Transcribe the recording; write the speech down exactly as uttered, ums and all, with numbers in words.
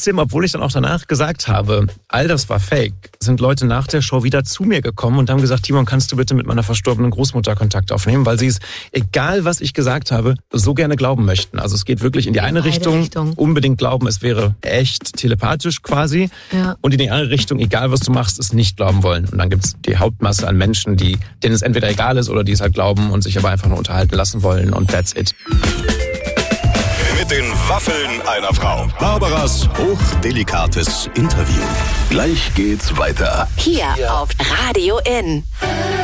trotzdem, obwohl ich dann auch danach gesagt habe, all das war fake, sind Leute nach der Show wieder zu mir gekommen und haben gesagt, Timon, kannst du bitte mit meiner verstorbenen Großmutter Kontakt aufnehmen, weil sie es, egal was ich gesagt habe, so gerne glauben möchten. Also es geht wirklich in die in eine Richtung, Richtung, unbedingt glauben, es wäre echt telepathisch quasi. Ja. Und in die andere Richtung, egal was du machst, es nicht glauben wollen. Und dann gibt es die Hauptmasse an Menschen, die, denen es entweder egal ist oder die es halt glauben und sich aber einfach nur unterhalten lassen wollen und that's it. Mit den Waffeln einer Frau. Barbaras hochdelikates Interview. Gleich geht's weiter. Hier auf Radio N.